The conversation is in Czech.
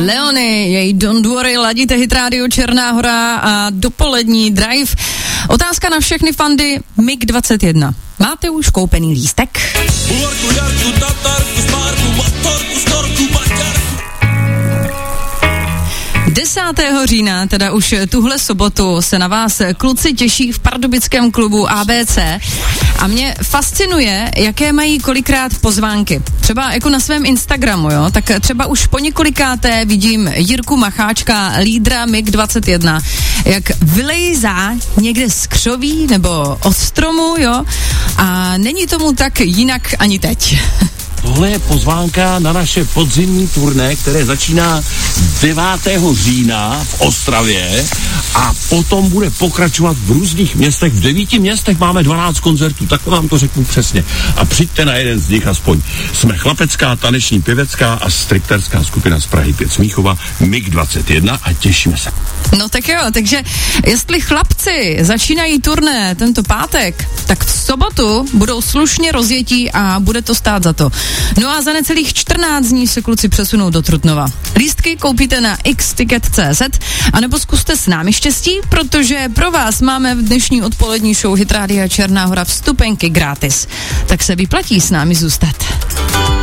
Leony, jej Don't Worry, ladíte Hit Radio Černá Hora a dopolední drive. Otázka na všechny fandy MiG-21. Máte už koupený lístek? 10. října, teda už tuhle sobotu, se na vás kluci těší v pardubickém klubu ABC a mě fascinuje, jaké mají kolikrát pozvánky. Třeba jako na svém Instagramu, jo, tak třeba už po několikáté vidím Jirku Macháčka, lídra MiG-21, jak vylejzá někde z křoví nebo od stromu, jo, a není tomu tak jinak ani teď. Tohle je pozvánka na naše podzimní turné, které začíná 9. října v Ostravě a potom bude pokračovat v různých městech. V 9 městech máme 12 koncertů, tak vám to řeknu přesně. A přijďte na jeden z nich aspoň. Jsme chlapecká, taneční, pěvecká a strikterská skupina z Prahy 5 Smíchova, MiG-21 a těšíme se. No tak jo, takže jestli chlapci začínají turné tento pátek, tak v sobotu budou slušně rozjetí a bude to stát za to. No a za necelých 14 dní se kluci přesunou do Trutnova. Lístky koupíte na xticket.cz anebo zkuste s námi štěstí, protože pro vás máme v dnešní odpolední show Hit Rádia Černá Hora vstupenky gratis. Tak se vyplatí s námi zůstat.